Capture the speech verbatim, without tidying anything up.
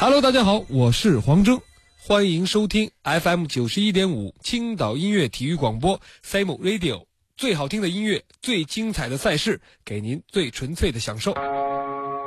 Hello， 大家好，我是黄峥，欢迎收听 F M 九十一点五青岛音乐体育广播 S A M Radio， 最好听的音乐，最精彩的赛事，给您最纯粹的享受。